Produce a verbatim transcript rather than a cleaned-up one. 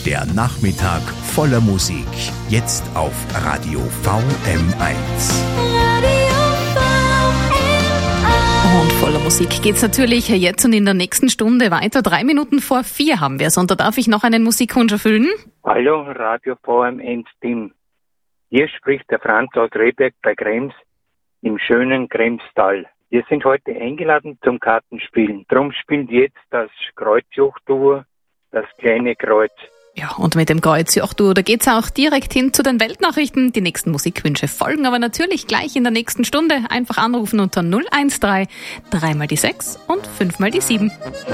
Der Nachmittag voller Musik. Jetzt auf Radio V M eins. Und voller Musik geht's natürlich jetzt und in der nächsten Stunde weiter. Drei Minuten vor vier haben wir es. Und da darf ich noch einen Musikwunsch erfüllen. Hallo, Radio V M eins Team. Hier spricht der Franz aus Rehberg bei Krems im schönen Kremstal. Wir sind heute eingeladen zum Kartenspielen. Drum spielt jetzt das Kreuzjoch-Duo, das kleine Kreuz. Ja, und mit dem Kreuzjoch-Duo, da geht's auch direkt hin zu den Weltnachrichten. Die nächsten Musikwünsche folgen aber natürlich gleich in der nächsten Stunde. Einfach anrufen unter null eins drei, drei mal die sechs und fünf mal die sieben.